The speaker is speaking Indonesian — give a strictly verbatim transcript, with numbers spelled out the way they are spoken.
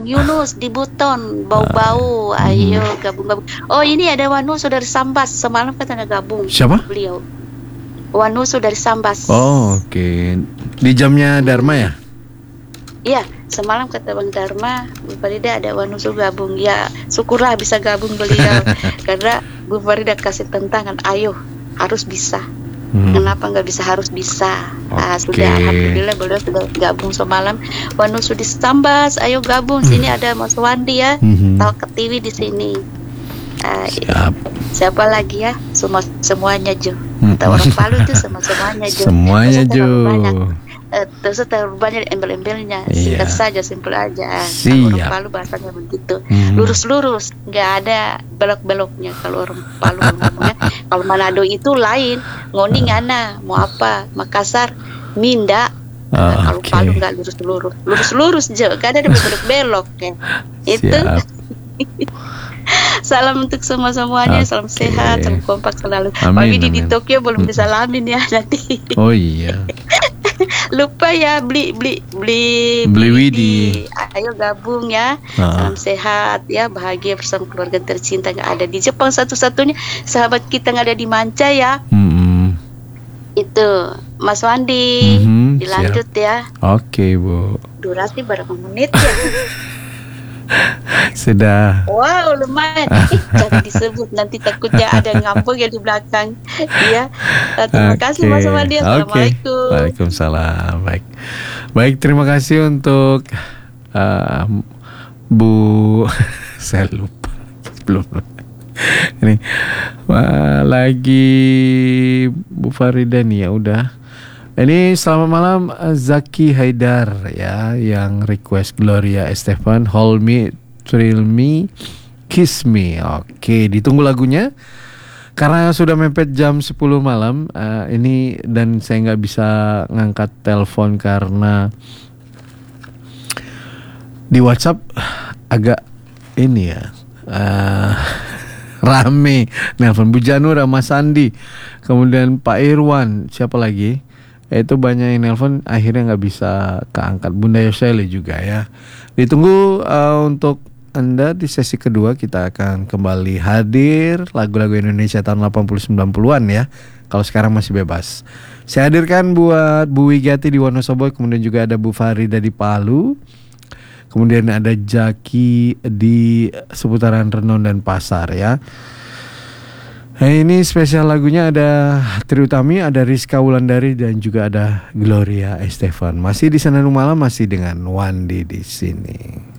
Yunus di Buton, bau-bau, ayo gabung-gabung. Oh ini ada Wanusu dari Sambas, semalam katanya gabung. Siapa? Beliau. Wanusu dari Sambas. Oh, oke. Okay. Di jamnya Dharma ya? Iya, semalam kata Bang Dharma, Bu Farida ada Wanusu gabung. Ya, syukurlah bisa gabung beliau. Karena Bu Farida kasih tentangan, ayo harus bisa. Hmm. Kenapa nggak bisa, harus bisa. Nah, okay. Sudah alhamdulillah beliau sudah gabung semalam. Wanusu di Sambas, ayo gabung. Sini ada Mas Wandi ya, hmm. tahu ke T V di sini. Uh, Siap. Siapa lagi ya? Semua semuanya Jo. Hmm. Tahu orang Palu itu semua semuanya Jo. Semuanya Jo. Uh, terus terlalu banyak embel-embelnya, iya. Singkat saja, simpel aja. Siap. Orang Palu bahasanya begitu, hmm. lurus-lurus, nggak ada belok-beloknya. Kalau orang Palu ngomongnya, kalau Manado itu lain, ngoni ngana, mau apa, Makassar, minda. Oh, nah, kalau okay. Palu nggak lurus-lurus, lurus-lurus aja, nggak ada belok-belok ya. Itu. Salam untuk semua-semuanya, okay. Salam sehat, salam kompak selalu. Pak Widi di Tokyo belum disalamin ya nanti. Oh iya. Lupa ya beli beli beli beli Widi. Ayo gabung ya. Ah. Salam sehat ya, bahagia bersama keluarga tercinta yang ada di Jepang, satu-satunya sahabat kita yang ada di Manca ya. Mm-hmm. Itu Mas Wandi, mm-hmm. dilanjut siap. Ya. Oke, okay, Bu. Durasi berapa menit ya? Sudah. Wow, lumayan. Eh, jangan disebut nanti takutnya ada ngambek ya di belakang. Iya. Terima okay. kasih Mas Wandi. Assalamualaikum. Okay. Waalaikumsalam. Baik. Baik, terima kasih untuk uh, Bu saya lupa belum. Ini uh, lagi Bu Farida nih ya udah. Ini selamat malam Zaki Haidar ya yang request Gloria Estefan Hold Me, Thrill Me, Kiss Me. Oke, ditunggu lagunya karena sudah mepet jam sepuluh malam uh, ini dan saya nggak bisa ngangkat telepon karena di WhatsApp agak ini ya uh, rame nelpon. Bu Janur, Mas Sandi, kemudian Pak Irwan, siapa lagi? Itu banyak yang nelpon, akhirnya nggak bisa keangkat. Bunda Yoseli juga ya. Ditunggu uh, untuk Anda di sesi kedua, kita akan kembali hadir lagu-lagu Indonesia tahun delapan puluh sembilan puluhan ya. Kalau sekarang masih bebas. Saya hadirkan buat Bu Wigati di Wonosobo, kemudian juga ada Bu Farida di Palu, kemudian ada Jaki di seputaran Renon dan Pasar ya. Nah, ini spesial lagunya ada Triutami, ada Rizka Wulandari dan juga ada Gloria Estefan. Masih di Senandung Malam, masih dengan Wandi di sini.